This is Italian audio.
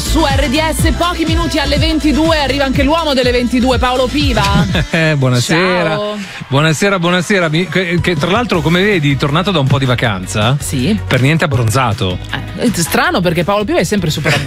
su RDS, pochi minuti alle 22, arriva anche l'uomo delle 22, Paolo Piva. Buonasera. Ciao. Buonasera. Che tra l'altro, come vedi, tornato da un po' di vacanza. Sì. Per niente abbronzato. È strano perché Paolo Piva è sempre super abbronzato.